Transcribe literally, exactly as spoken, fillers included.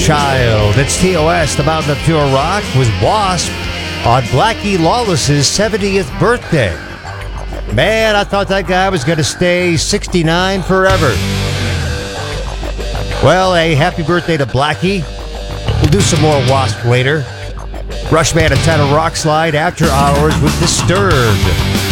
Child. It's T O S, the Mountain of Pure Rock, with Wasp on Blackie Lawless's seventieth birthday. Man, I thought that guy was going to stay sixty-nine forever. Well, a happy birthday to Blackie. We'll do some more Wasp later. Rushman and Title Rock Slide after hours with Disturbed.